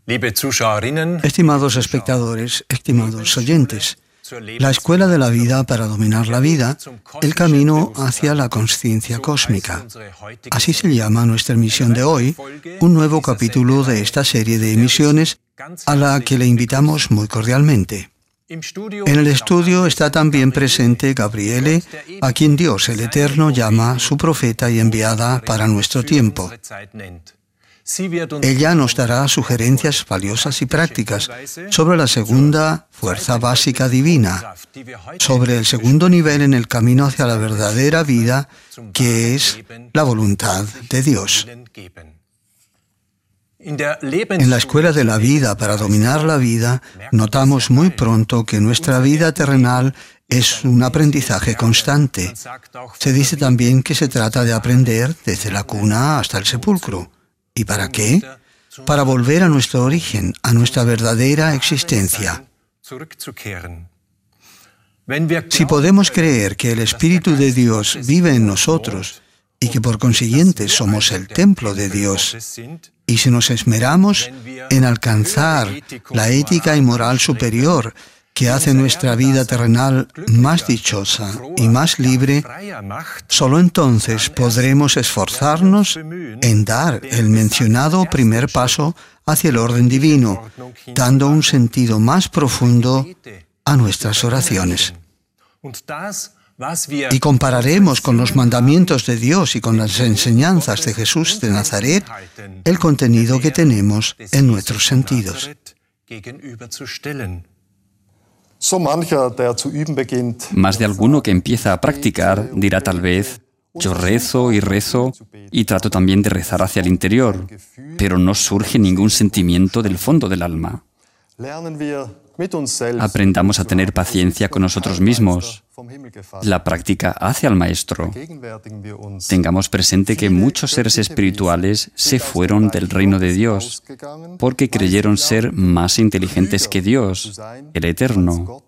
Estimados espectadores, estimados oyentes, la Escuela de la Vida para dominar la vida, el camino hacia la consciencia cósmica. Así se llama nuestra emisión de hoy, un nuevo capítulo de esta serie de emisiones a la que le invitamos muy cordialmente. En el estudio está también presente Gabriele, a quien Dios el Eterno llama su profeta y enviada para nuestro tiempo. Ella nos dará sugerencias valiosas y prácticas sobre la segunda fuerza básica divina, sobre el segundo nivel en el camino hacia la verdadera vida, que es la voluntad de Dios. En la Escuela de la Vida para dominar la vida, notamos muy pronto que nuestra vida terrenal es un aprendizaje constante. Se dice también que se trata de aprender desde la cuna hasta el sepulcro. ¿Y para qué? Para volver a nuestro origen, a nuestra verdadera existencia. Si podemos creer que el Espíritu de Dios vive en nosotros y que por consiguiente somos el templo de Dios, y si nos esmeramos en alcanzar la ética y moral superior que hace nuestra vida terrenal más dichosa y más libre, solo entonces podremos esforzarnos en dar el mencionado primer paso hacia el orden divino, dando un sentido más profundo a nuestras oraciones. Y compararemos con los mandamientos de Dios y con las enseñanzas de Jesús de Nazaret el contenido que tenemos en nuestros sentidos. Más de alguno que empieza a practicar dirá tal vez: yo rezo y trato también de rezar hacia el interior, pero no surge ningún sentimiento del fondo del alma. Aprendamos a tener paciencia con nosotros mismos. La práctica hace al maestro. Tengamos presente que muchos seres espirituales se fueron del reino de Dios porque creyeron ser más inteligentes que Dios, el Eterno.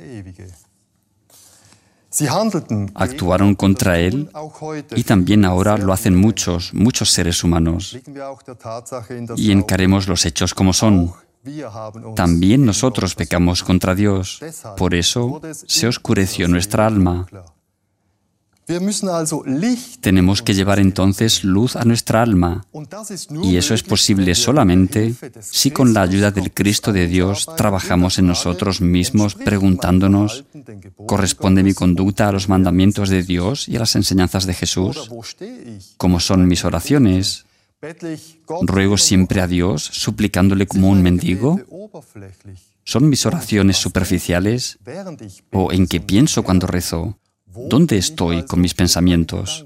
Actuaron contra Él y también ahora lo hacen muchos seres humanos. Y encaremos los hechos como son. También nosotros pecamos contra Dios, por eso se oscureció nuestra alma. Tenemos que llevar entonces luz a nuestra alma, y eso es posible solamente si con la ayuda del Cristo de Dios trabajamos en nosotros mismos preguntándonos: ¿corresponde mi conducta a los mandamientos de Dios y a las enseñanzas de Jesús? ¿Cómo son mis oraciones? ¿Ruego siempre a Dios, suplicándole como un mendigo? ¿Son mis oraciones superficiales? ¿O en qué pienso cuando rezo? ¿Dónde estoy con mis pensamientos?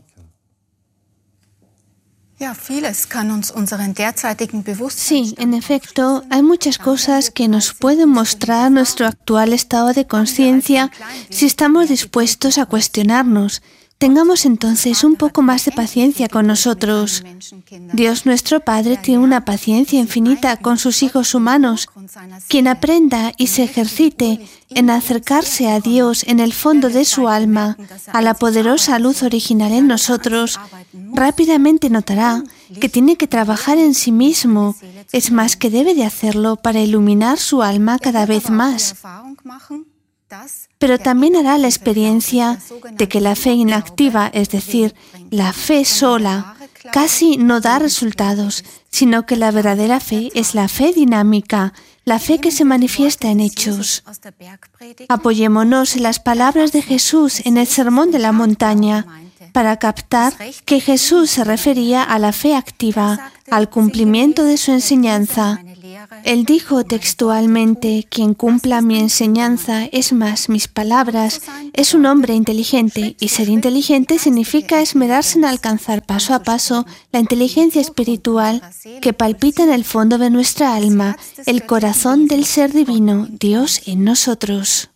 Sí, en efecto, hay muchas cosas que nos pueden mostrar nuestro actual estado de conciencia si estamos dispuestos a cuestionarnos. Tengamos entonces un poco más de paciencia con nosotros. Dios nuestro Padre tiene una paciencia infinita con sus hijos humanos. Quien aprenda y se ejercite en acercarse a Dios en el fondo de su alma, a la poderosa luz original en nosotros, rápidamente notará que tiene que trabajar en sí mismo, es más, que debe de hacerlo para iluminar su alma cada vez más. Pero también hará la experiencia de que la fe inactiva, es decir, la fe sola, casi no da resultados, sino que la verdadera fe es la fe dinámica, la fe que se manifiesta en hechos. Apoyémonos en las palabras de Jesús en el Sermón de la Montaña para captar que Jesús se refería a la fe activa, al cumplimiento de su enseñanza. Él dijo textualmente: quien cumpla mi enseñanza, es más, mis palabras, es un hombre inteligente, y ser inteligente significa esmerarse en alcanzar paso a paso la inteligencia espiritual que palpita en el fondo de nuestra alma, el corazón del ser divino, Dios en nosotros.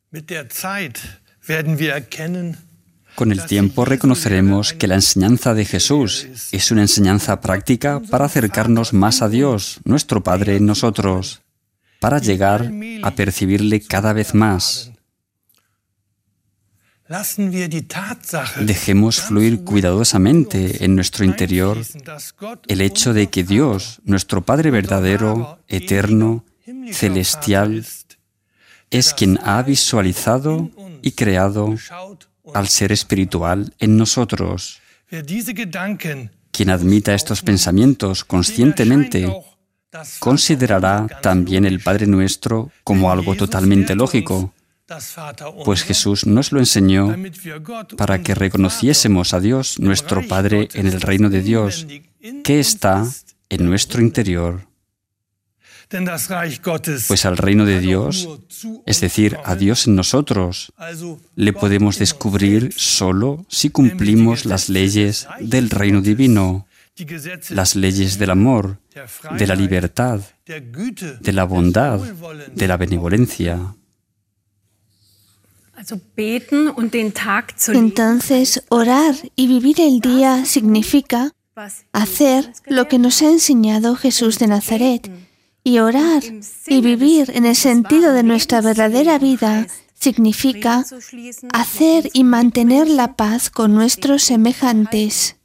Con el tiempo reconoceremos que la enseñanza de Jesús es una enseñanza práctica para acercarnos más a Dios, nuestro Padre en nosotros, para llegar a percibirle cada vez más. Dejemos fluir cuidadosamente en nuestro interior el hecho de que Dios, nuestro Padre verdadero, eterno, celestial, es quien ha visualizado y creado al ser espiritual en nosotros. Quien admita estos pensamientos conscientemente considerará también el Padre Nuestro como algo totalmente lógico, pues Jesús nos lo enseñó para que reconociésemos a Dios, nuestro Padre, en el reino de Dios, que está en nuestro interior. Pues al reino de Dios, es decir, a Dios en nosotros, le podemos descubrir solo si cumplimos las leyes del reino divino, las leyes del amor, de la libertad, de la bondad, de la benevolencia. Entonces, orar y vivir el día significa hacer lo que nos ha enseñado Jesús de Nazaret. Y orar y vivir en el sentido de nuestra verdadera vida significa hacer y mantener la paz con nuestros semejantes.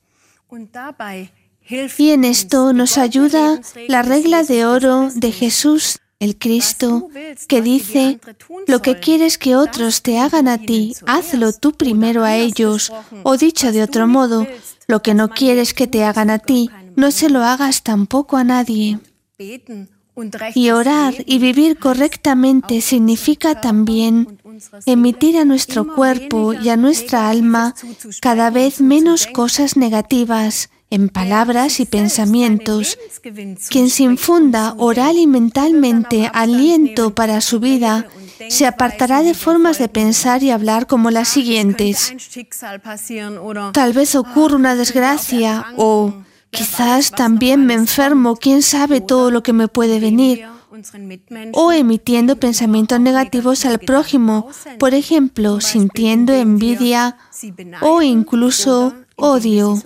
Y en esto nos ayuda la regla de oro de Jesús, el Cristo, que dice: lo que quieres que otros te hagan a ti, hazlo tú primero a ellos. O dicho de otro modo, lo que no quieres que te hagan a ti, no se lo hagas tampoco a nadie. Y orar y vivir correctamente significa también emitir a nuestro cuerpo y a nuestra alma cada vez menos cosas negativas en palabras y pensamientos. Quien se infunda oral y mentalmente aliento para su vida se apartará de formas de pensar y hablar como las siguientes: tal vez ocurra una desgracia, o quizás también me enfermo, quién sabe todo lo que me puede venir. O emitiendo pensamientos negativos al prójimo, por ejemplo, sintiendo envidia o incluso odio.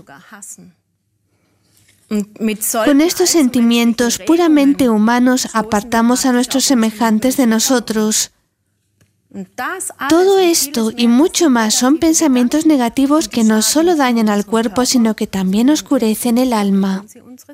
Con estos sentimientos puramente humanos apartamos a nuestros semejantes de nosotros. Todo esto y mucho más son pensamientos negativos que no solo dañan al cuerpo, sino que también oscurecen el alma.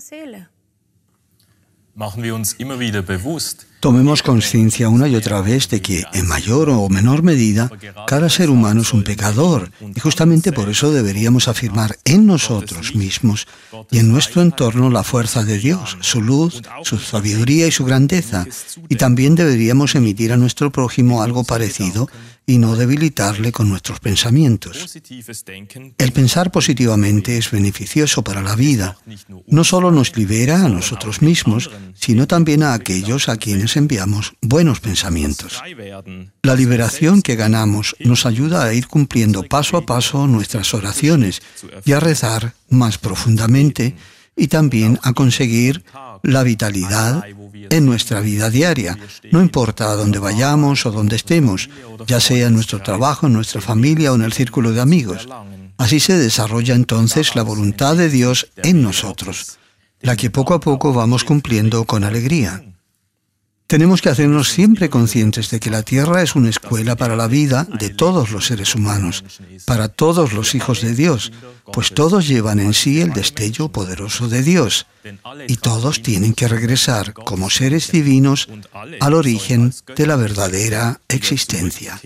Tomemos conciencia una y otra vez de que, en mayor o menor medida, cada ser humano es un pecador, y justamente por eso deberíamos afirmar en nosotros mismos y en nuestro entorno la fuerza de Dios, su luz, su sabiduría y su grandeza, y también deberíamos emitir a nuestro prójimo algo parecido y no debilitarle con nuestros pensamientos. El pensar positivamente es beneficioso para la vida. No solo nos libera a nosotros mismos, sino también a aquellos a quienes enviamos buenos pensamientos. La liberación que ganamos nos ayuda a ir cumpliendo paso a paso nuestras oraciones y a rezar más profundamente, y también a conseguir la vitalidad en nuestra vida diaria, no importa a dónde vayamos o dónde estemos, ya sea en nuestro trabajo, en nuestra familia o en el círculo de amigos. Así se desarrolla entonces la voluntad de Dios en nosotros, la que poco a poco vamos cumpliendo con alegría. Tenemos que hacernos siempre conscientes de que la tierra es una escuela para la vida de todos los seres humanos, para todos los hijos de Dios, pues todos llevan en sí el destello poderoso de Dios, y todos tienen que regresar como seres divinos al origen de la verdadera existencia.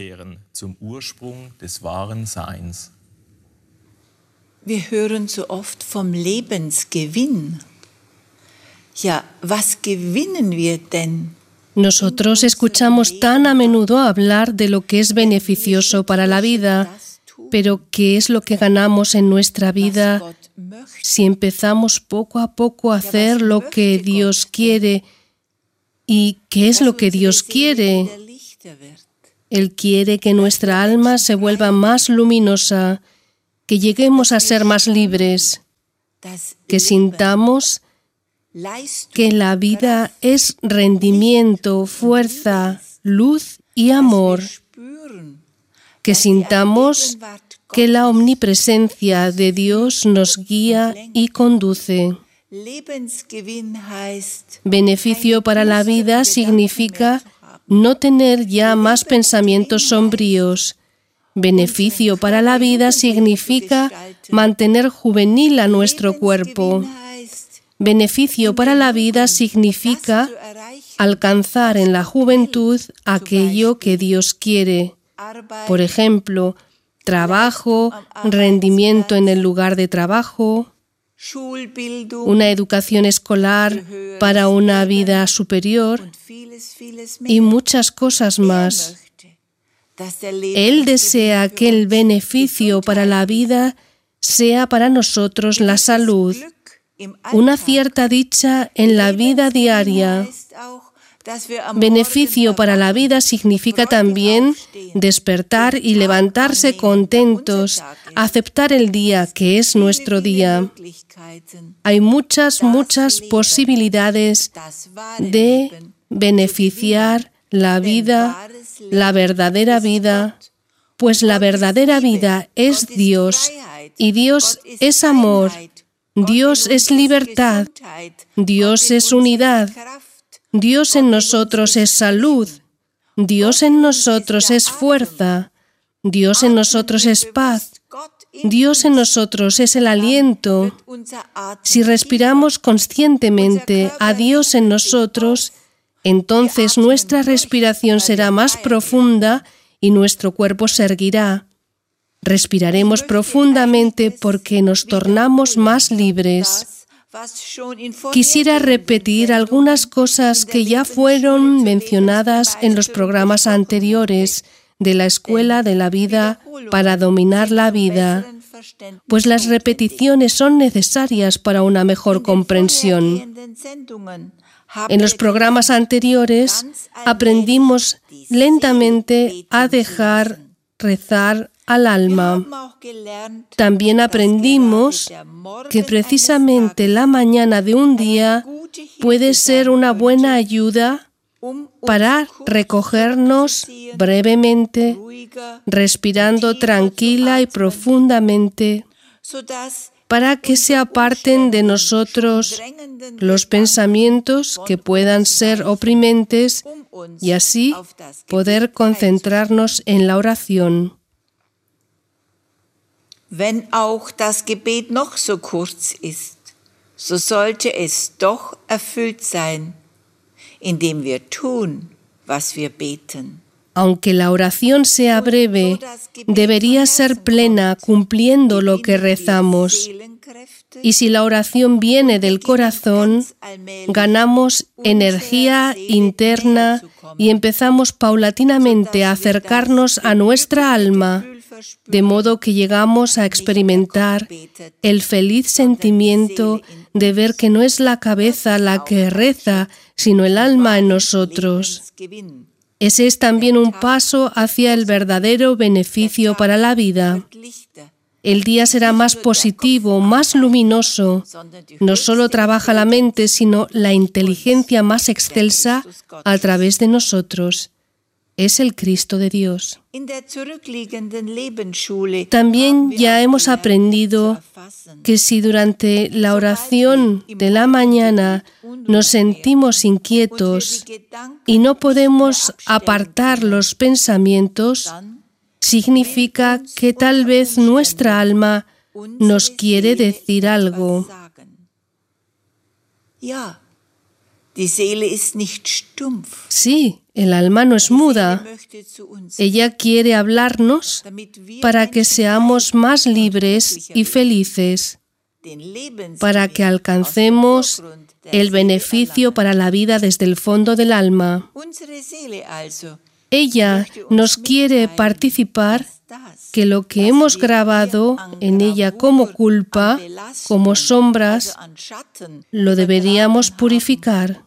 Wir hören so oft vom Lebensgewinn. Ja, was gewinnen wir denn? Nosotros escuchamos tan a menudo hablar de lo que es beneficioso para la vida, pero ¿qué es lo que ganamos en nuestra vida si empezamos poco a poco a hacer lo que Dios quiere? ¿Y qué es lo que Dios quiere? Él quiere que nuestra alma se vuelva más luminosa, que lleguemos a ser más libres, que sintamos que la vida es rendimiento, fuerza, luz y amor, que sintamos que la omnipresencia de Dios nos guía y conduce. Beneficio para la vida significa no tener ya más pensamientos sombríos, Beneficio para la vida significa mantener juvenil a nuestro cuerpo. Beneficio para la vida significa alcanzar en la juventud aquello que Dios quiere. Por ejemplo, trabajo, rendimiento en el lugar de trabajo, una educación escolar para una vida superior y muchas cosas más. Él desea que el beneficio para la vida sea para nosotros la salud, una cierta dicha en la vida diaria. Beneficio para la vida significa también despertar y levantarse contentos, aceptar el día que es nuestro día. Hay muchas posibilidades de beneficiar la vida, la verdadera vida, pues la verdadera vida es Dios, y Dios es amor, Dios es libertad, Dios es unidad, Dios en nosotros es salud, Dios en nosotros es fuerza, Dios en nosotros es paz, Dios en nosotros es el aliento. Si respiramos conscientemente a Dios en nosotros, entonces nuestra respiración será más profunda y nuestro cuerpo se erguirá. Respiraremos profundamente porque nos tornamos más libres. Quisiera repetir algunas cosas que ya fueron mencionadas en los programas anteriores de la Escuela de la Vida para dominar la vida, pues las repeticiones son necesarias para una mejor comprensión. En los programas anteriores aprendimos lentamente a dejar rezar al alma. También aprendimos que precisamente la mañana de un día puede ser una buena ayuda para recogernos brevemente, respirando tranquila y profundamente, para que se aparten de nosotros los pensamientos que puedan ser oprimentes y así poder concentrarnos en la oración. Wenn auch das Gebet noch so kurz ist, so sollte es doch erfüllt sein, indem wir tun, was wir beten. Aunque la oración sea breve, debería ser plena cumpliendo lo que rezamos. Y si la oración viene del corazón, ganamos energía interna y empezamos paulatinamente a acercarnos a nuestra alma, de modo que llegamos a experimentar el feliz sentimiento de ver que no es la cabeza la que reza, sino el alma en nosotros. Ese es también un paso hacia el verdadero beneficio para la vida. El día será más positivo, más luminoso. No solo trabaja la mente, sino la inteligencia más excelsa a través de nosotros. Es el Cristo de Dios. También ya hemos aprendido que si durante la oración de la mañana nos sentimos inquietos y no podemos apartar los pensamientos, significa que tal vez nuestra alma nos quiere decir algo. Sí, el alma no es muda. Ella quiere hablarnos para que seamos más libres y felices, para que alcancemos el beneficio para la vida desde el fondo del alma. Ella nos quiere participar que lo que hemos grabado en ella como culpa, como sombras, lo deberíamos purificar.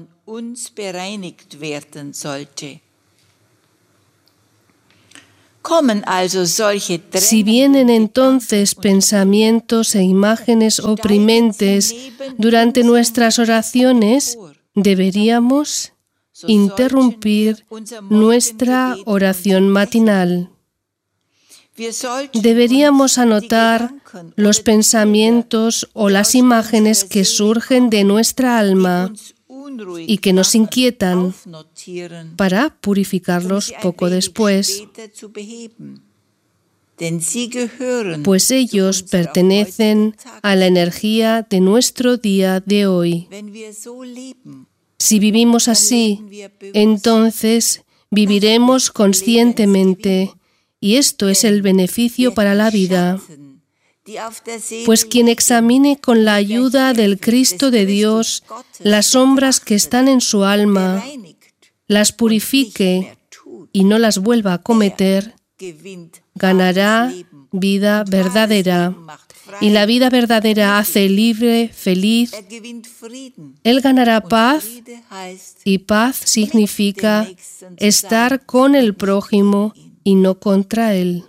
Si vienen entonces pensamientos e imágenes oprimentes durante nuestras oraciones, deberíamos interrumpir nuestra oración matinal. Deberíamos anotar los pensamientos o las imágenes que surgen de nuestra alma y que nos inquietan para purificarlos poco después. pues ellos pertenecen a la energía de nuestro día de hoy. Si vivimos así, entonces viviremos conscientemente, y esto es el beneficio para la vida. Pues quien examine con la ayuda del Cristo de Dios las sombras que están en su alma, las purifique y no las vuelva a cometer, ganará vida verdadera. Y la vida verdadera hace libre, feliz. Él ganará paz, y paz significa estar con el prójimo y no contra él.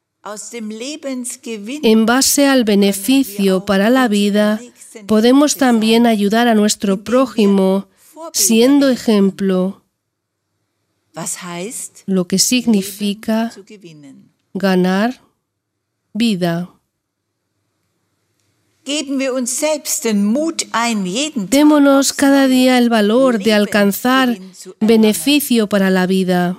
En base al beneficio para la vida, podemos también ayudar a nuestro prójimo siendo ejemplo, lo que significa ganar vida. Démonos cada día el valor de alcanzar beneficio para la vida.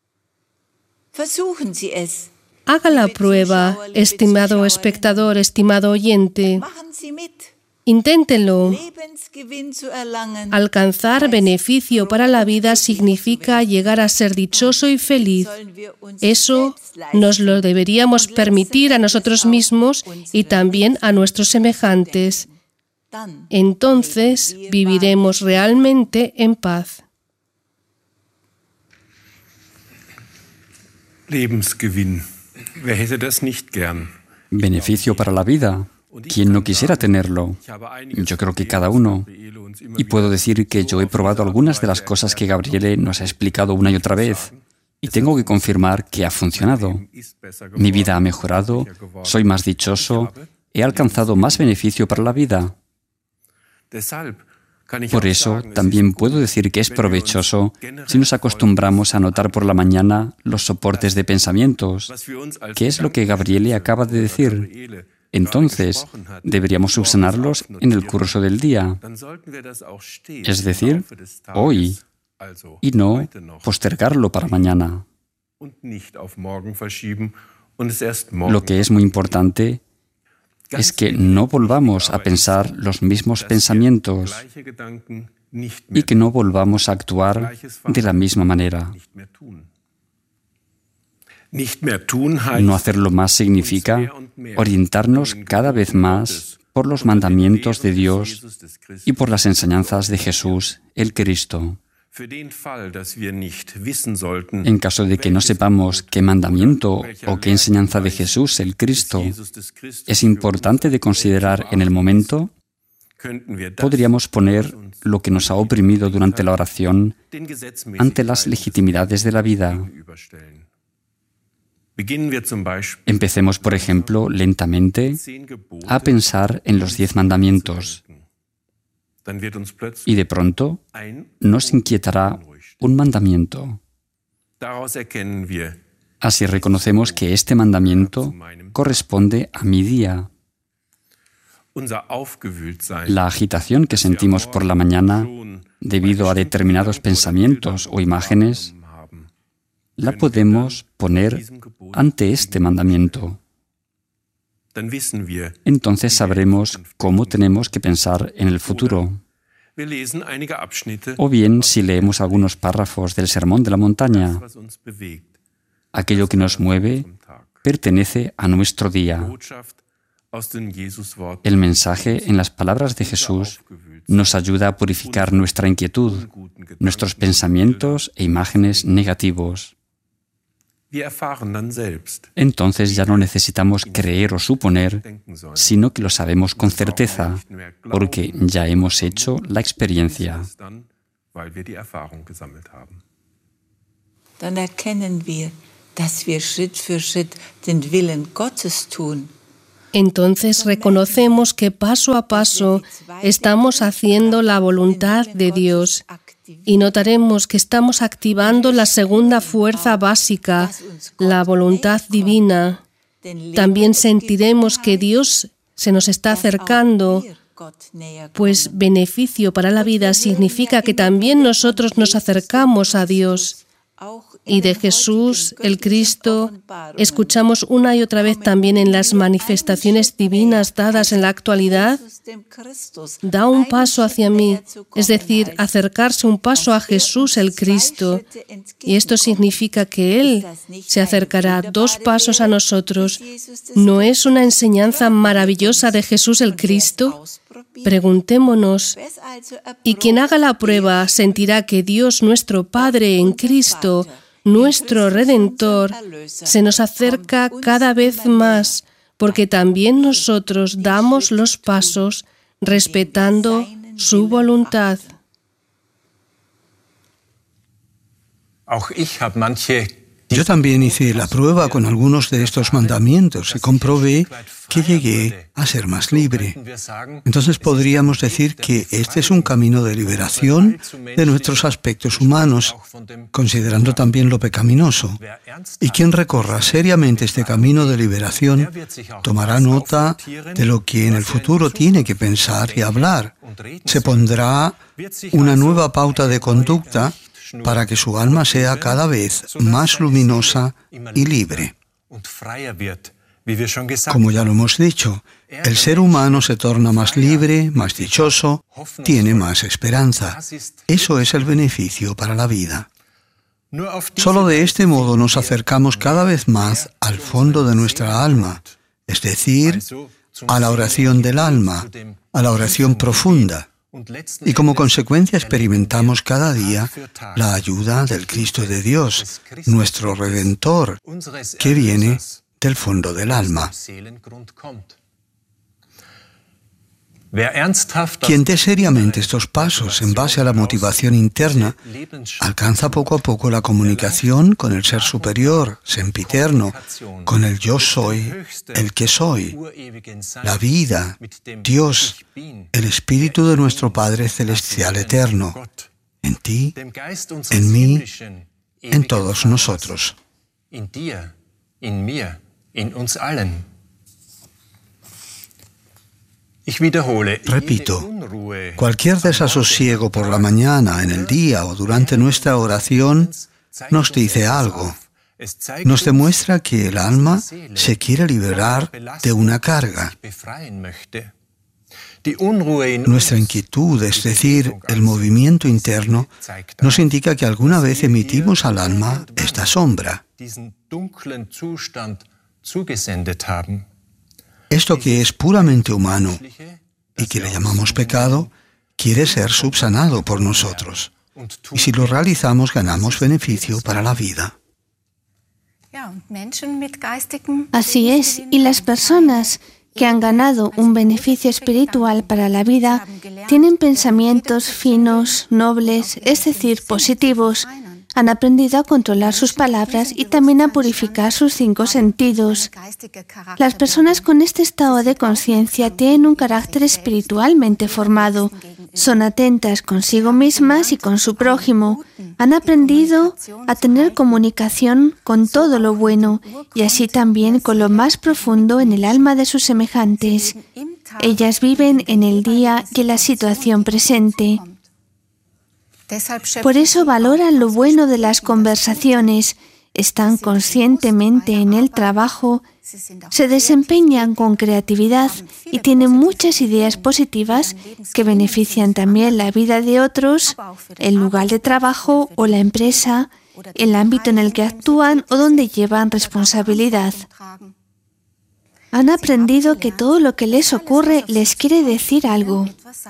Haga la prueba, estimado espectador, estimado oyente. Inténtenlo. Alcanzar beneficio para la vida significa llegar a ser dichoso y feliz. Eso nos lo deberíamos permitir a nosotros mismos y también a nuestros semejantes. Entonces viviremos realmente en paz. Lebensgewinn. Wer hätte das nicht gern? Beneficio para la vida. ¿Quién no quisiera tenerlo? Yo creo que cada uno. Y puedo decir que yo he probado algunas de las cosas que Gabriele nos ha explicado una y otra vez. Y tengo que confirmar que ha funcionado. Mi vida ha mejorado, soy más dichoso, he alcanzado más beneficio para la vida. Por eso, también puedo decir que es provechoso si nos acostumbramos a anotar por la mañana los soportes de pensamientos, que es lo que Gabriele acaba de decir. Entonces, deberíamos subsanarlos en el curso del día, es decir, hoy, y no postergarlo para mañana. Lo que es muy importante es que no volvamos a pensar los mismos pensamientos y que no volvamos a actuar de la misma manera. No hacerlo más significa orientarnos cada vez más por los mandamientos de Dios y por las enseñanzas de Jesús, el Cristo. En caso de que no sepamos qué mandamiento o qué enseñanza de Jesús, el Cristo, es importante de considerar en el momento, podríamos poner lo que nos ha oprimido durante la oración ante las legitimidades de la vida. Empecemos, por ejemplo, lentamente a pensar en los 10 mandamientos. Y de pronto nos inquietará un mandamiento. Así reconocemos que este mandamiento corresponde a mi día. La agitación que sentimos por la mañana debido a determinados pensamientos o imágenes, la podemos poner ante este mandamiento. Entonces sabremos cómo tenemos que pensar en el futuro. O bien, si leemos algunos párrafos del Sermón de la Montaña, aquello que nos mueve pertenece a nuestro día. El mensaje en las palabras de Jesús nos ayuda a purificar nuestra inquietud, nuestros pensamientos e imágenes negativos. Entonces ya no necesitamos creer o suponer, sino que lo sabemos con certeza, porque ya hemos hecho la experiencia. Dann erkennen wir, dass wir Schritt für Schritt den Willen Gottes tun. Entonces reconocemos que paso a paso estamos haciendo la voluntad de Dios y notaremos que estamos activando la segunda fuerza básica, la voluntad divina. También sentiremos que Dios se nos está acercando, pues beneficio para la vida significa que también nosotros nos acercamos a Dios. y de Jesús, el Cristo, escuchamos una y otra vez también en las manifestaciones divinas dadas en la actualidad, da un paso hacia mí, es decir, acercarse un paso a Jesús, el Cristo. Y esto significa que Él se acercará 2 pasos a nosotros. ¿No es una enseñanza maravillosa de Jesús, el Cristo? Preguntémonos, y quien haga la prueba sentirá que Dios nuestro Padre en Cristo, nuestro Redentor, se nos acerca cada vez más, porque también nosotros damos los pasos respetando su voluntad. Yo también hice la prueba con algunos de estos mandamientos y comprobé que llegué a ser más libre. Entonces podríamos decir que este es un camino de liberación de nuestros aspectos humanos, considerando también lo pecaminoso. Y quien recorra seriamente este camino de liberación tomará nota de lo que en el futuro tiene que pensar y hablar. Se pondrá una nueva pauta de conducta para que su alma sea cada vez más luminosa y libre. Como ya lo hemos dicho, el ser humano se torna más libre, más dichoso, tiene más esperanza. Eso es el beneficio para la vida. Solo de este modo nos acercamos cada vez más al fondo de nuestra alma, es decir, a la oración del alma, a la oración profunda. Y como consecuencia experimentamos cada día la ayuda del Cristo de Dios, nuestro Redentor, que viene del fondo del alma. Quien dé seriamente estos pasos en base a la motivación interna, alcanza poco a poco la comunicación con el Ser Superior, sempiterno, con el Yo Soy, el que soy, la vida, Dios, el Espíritu de nuestro Padre Celestial Eterno, en ti, en mí, en todos nosotros. Repito, cualquier desasosiego por la mañana, en el día o durante nuestra oración nos dice algo. Nos demuestra que el alma se quiere liberar de una carga. Nuestra inquietud, es decir, el movimiento interno, nos indica que alguna vez emitimos al alma esta sombra. Esto que es puramente humano y que le llamamos pecado, quiere ser subsanado por nosotros. Y si lo realizamos, ganamos beneficio para la vida. Así es, y las personas que han ganado un beneficio espiritual para la vida tienen pensamientos finos, nobles, es decir, positivos. Han aprendido a controlar sus palabras y también a purificar sus 5 sentidos. Las personas con este estado de conciencia tienen un carácter espiritualmente formado. Son atentas consigo mismas y con su prójimo. Han aprendido a tener comunicación con todo lo bueno y así también con lo más profundo en el alma de sus semejantes. Ellas viven en el día y en la situación presente. Por eso valoran lo bueno de las conversaciones, están conscientemente en el trabajo, se desempeñan con creatividad y tienen muchas ideas positivas que benefician también la vida de otros, el lugar de trabajo o la empresa, el ámbito en el que actúan o donde llevan responsabilidad. Han aprendido que todo lo que les ocurre les quiere decir algo.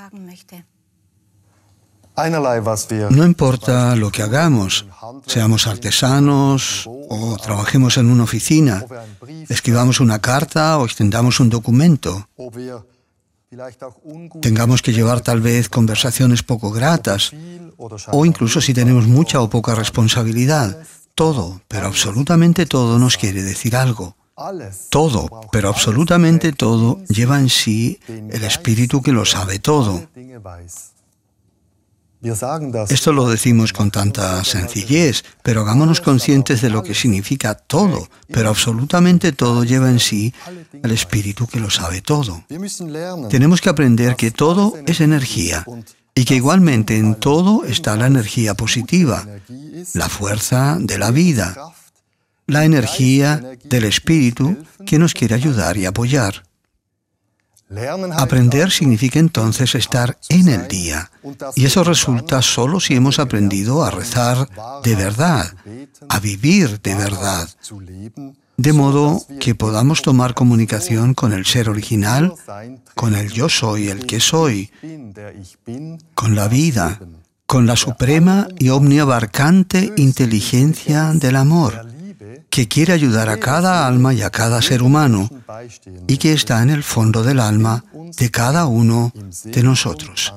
No importa lo que hagamos, seamos artesanos o trabajemos en una oficina, escribamos una carta o extendamos un documento, tengamos que llevar tal vez conversaciones poco gratas, o incluso si tenemos mucha o poca responsabilidad, todo, pero absolutamente todo nos quiere decir algo. Todo, pero absolutamente todo lleva en sí el Espíritu que lo sabe todo. Esto lo decimos con tanta sencillez, pero hagámonos conscientes de lo que significa todo, pero absolutamente todo lleva en sí el Espíritu que lo sabe todo. Tenemos que aprender que todo es energía y que igualmente en todo está la energía positiva, la fuerza de la vida, la energía del Espíritu que nos quiere ayudar y apoyar. Aprender significa entonces estar en el día, y eso resulta solo si hemos aprendido a rezar de verdad, a vivir de verdad, de modo que podamos tomar comunicación con el ser original, con el yo soy, el que soy, con la vida, con la suprema y omniabarcante inteligencia del amor, que quiere ayudar a cada alma y a cada ser humano, y que está en el fondo del alma de cada uno de nosotros.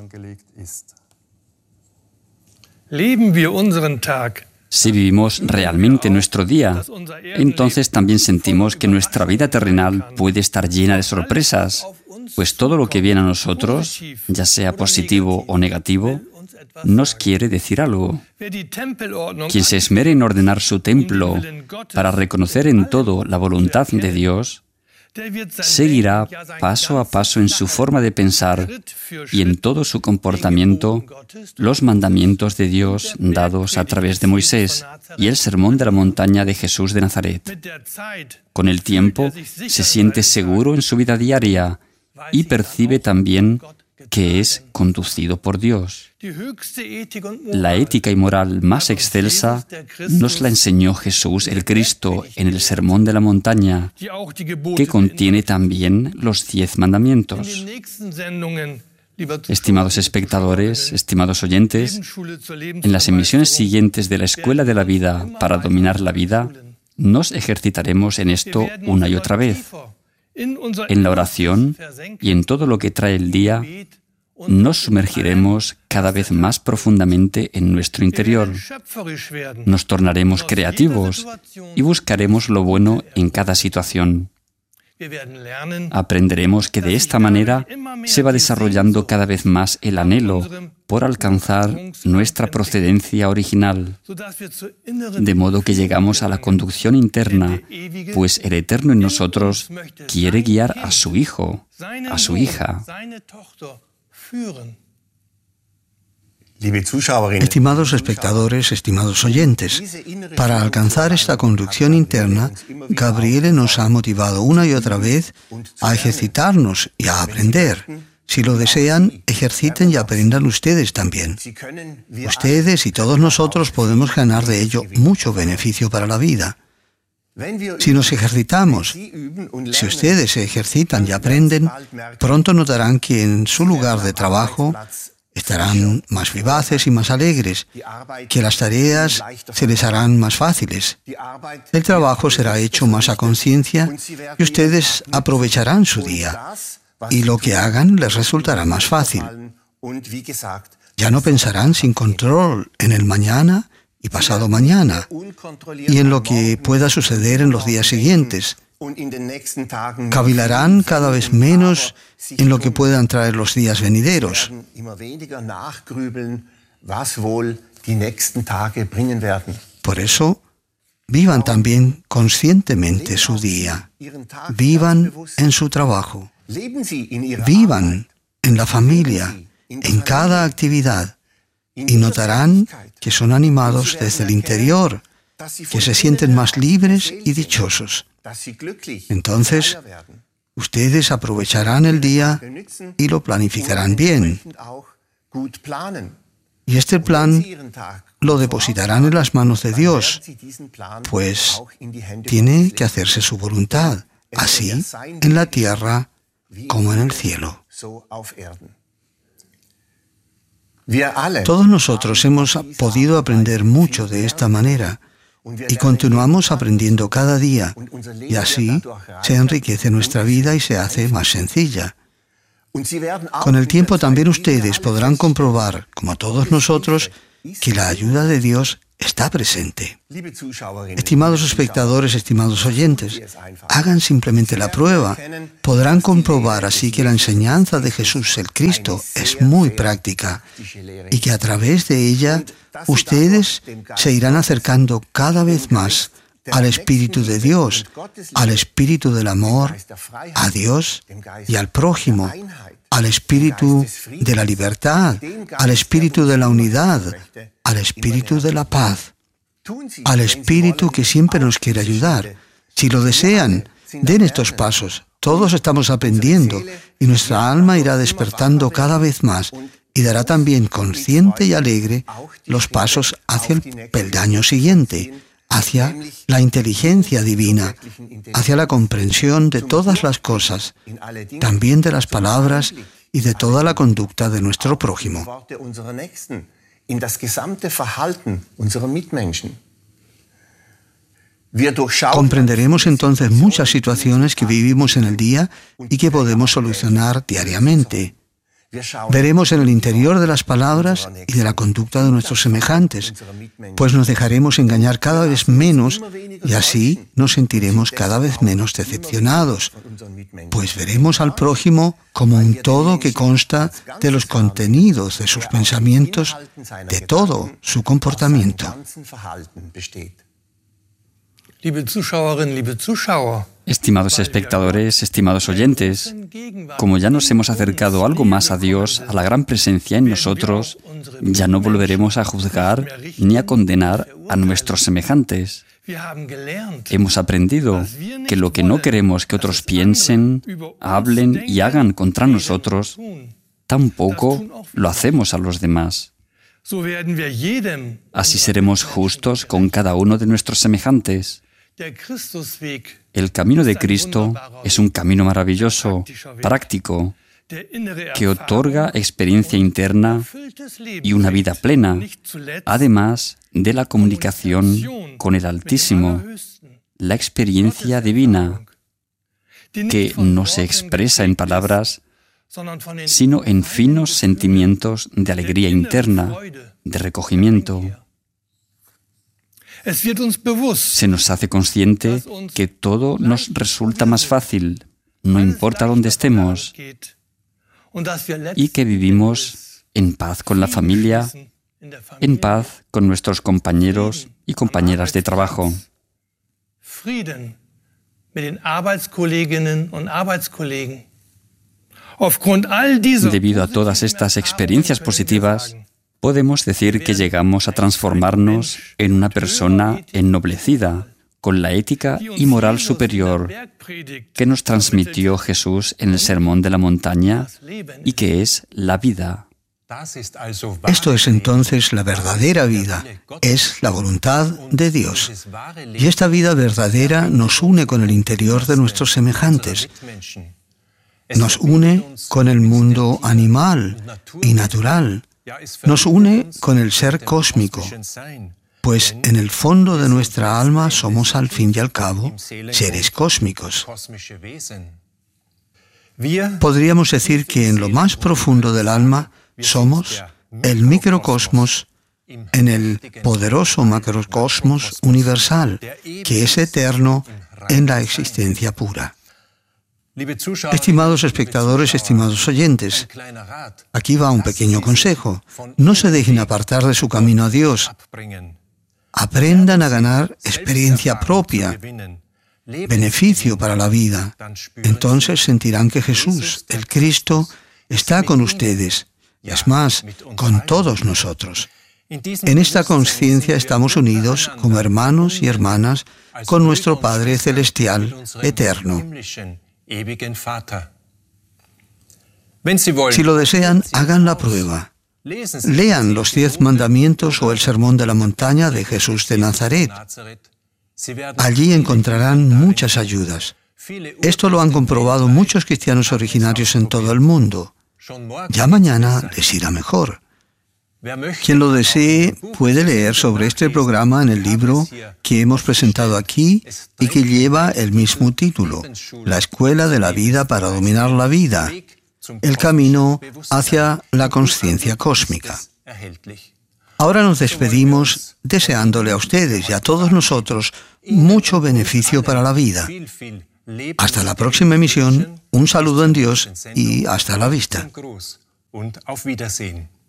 Si vivimos realmente nuestro día, entonces también sentimos que nuestra vida terrenal puede estar llena de sorpresas, pues todo lo que viene a nosotros, ya sea positivo o negativo, nos quiere decir algo. Quien se esmere en ordenar su templo para reconocer en todo la voluntad de Dios, seguirá paso a paso en su forma de pensar y en todo su comportamiento los mandamientos de Dios dados a través de Moisés y el sermón de la montaña de Jesús de Nazaret. Con el tiempo se siente seguro en su vida diaria y percibe también que es conducido por Dios. La ética y moral más excelsa nos la enseñó Jesús el Cristo en el Sermón de la Montaña, que contiene también los 10 mandamientos. Estimados espectadores, estimados oyentes, en las emisiones siguientes de la Escuela de la Vida para dominar la vida, nos ejercitaremos en esto una y otra vez. En la oración y en todo lo que trae el día, nos sumergiremos cada vez más profundamente en nuestro interior. Nos tornaremos creativos y buscaremos lo bueno en cada situación. Aprenderemos que de esta manera se va desarrollando cada vez más el anhelo por alcanzar nuestra procedencia original, de modo que llegamos a la conducción interna, pues el Eterno en nosotros quiere guiar a su hijo, a su hija. Estimados espectadores, estimados oyentes, para alcanzar esta conducción interna, Gabriele nos ha motivado una y otra vez a ejercitarnos y a aprender. Si lo desean, ejerciten y aprendan ustedes también. Ustedes y todos nosotros podemos ganar de ello mucho beneficio para la vida. Si nos ejercitamos, si ustedes se ejercitan y aprenden, pronto notarán que en su lugar de trabajo estarán más vivaces y más alegres, que las tareas se les harán más fáciles. El trabajo será hecho más a conciencia y ustedes aprovecharán su día, y lo que hagan les resultará más fácil. Ya no pensarán sin control en el mañana y pasado mañana, y en lo que pueda suceder en los días siguientes. Cavilarán cada vez menos en lo que puedan traer los días venideros. Por eso, vivan también conscientemente su día. Vivan en su trabajo. Vivan en la familia, en cada actividad. Y notarán que son animados desde el interior, que se sienten más libres y dichosos. Entonces, ustedes aprovecharán el día y lo planificarán bien. Y este plan lo depositarán en las manos de Dios, pues tiene que hacerse su voluntad, así en la tierra como en el cielo. Todos nosotros hemos podido aprender mucho de esta manera y continuamos aprendiendo cada día, y así se enriquece nuestra vida y se hace más sencilla. Con el tiempo también ustedes podrán comprobar, como todos nosotros, que la ayuda de Dios está presente. Estimados espectadores, estimados oyentes, hagan simplemente la prueba. Podrán comprobar así que la enseñanza de Jesús el Cristo es muy práctica y que a través de ella ustedes se irán acercando cada vez más al Espíritu de Dios, al Espíritu del amor, a Dios y al prójimo, al Espíritu de la libertad, al Espíritu de la unidad, al Espíritu de la paz, al Espíritu que siempre nos quiere ayudar. Si lo desean, den estos pasos. Todos estamos aprendiendo y nuestra alma irá despertando cada vez más y dará también consciente y alegre los pasos hacia el peldaño siguiente, hacia la inteligencia divina, hacia la comprensión de todas las cosas, también de las palabras y de toda la conducta de nuestro prójimo. Comprenderemos entonces muchas situaciones que vivimos en el día y que podemos solucionar diariamente. Veremos en el interior de las palabras y de la conducta de nuestros semejantes, pues nos dejaremos engañar cada vez menos y así nos sentiremos cada vez menos decepcionados, pues veremos al prójimo como un todo que consta de los contenidos de sus pensamientos, de todo su comportamiento. Estimados espectadores, estimados oyentes, como ya nos hemos acercado algo más a Dios, a la gran presencia en nosotros, ya no volveremos a juzgar ni a condenar a nuestros semejantes. Hemos aprendido que lo que no queremos que otros piensen, hablen y hagan contra nosotros, tampoco lo hacemos a los demás. Así seremos justos con cada uno de nuestros semejantes. El camino de Cristo es un camino maravilloso, práctico, que otorga experiencia interna y una vida plena, además de la comunicación con el Altísimo, la experiencia divina, que no se expresa en palabras, sino en finos sentimientos de alegría interna, de recogimiento. Se nos hace consciente que todo nos resulta más fácil, no importa dónde estemos, y que vivimos en paz con la familia, en paz con nuestros compañeros y compañeras de trabajo. Debido a todas estas experiencias positivas, podemos decir que llegamos a transformarnos en una persona ennoblecida, con la ética y moral superior que nos transmitió Jesús en el Sermón de la Montaña y que es la vida. Esto es entonces la verdadera vida, es la voluntad de Dios. Y esta vida verdadera nos une con el interior de nuestros semejantes. Nos une con el mundo animal y natural. Nos une con el ser cósmico, pues en el fondo de nuestra alma somos al fin y al cabo seres cósmicos. Podríamos decir que en lo más profundo del alma somos el microcosmos en el poderoso macrocosmos universal, que es eterno en la existencia pura. Estimados espectadores, estimados oyentes, aquí va un pequeño consejo. No se dejen apartar de su camino a Dios. Aprendan a ganar experiencia propia, beneficio para la vida. Entonces sentirán que Jesús, el Cristo, está con ustedes, y es más, con todos nosotros. En esta conciencia estamos unidos como hermanos y hermanas con nuestro Padre Celestial eterno. Si lo desean, hagan la prueba. Lean los 10 mandamientos o el Sermón de la Montaña de Jesús de Nazaret. Allí encontrarán muchas ayudas. Esto lo han comprobado muchos cristianos originarios en todo el mundo. Ya mañana les irá mejor. Quien lo desee puede leer sobre este programa en el libro que hemos presentado aquí y que lleva el mismo título, La Escuela de la Vida para Dominar la Vida, el camino hacia la conciencia cósmica. Ahora nos despedimos deseándole a ustedes y a todos nosotros mucho beneficio para la vida. Hasta la próxima emisión, un saludo en Dios y hasta la vista.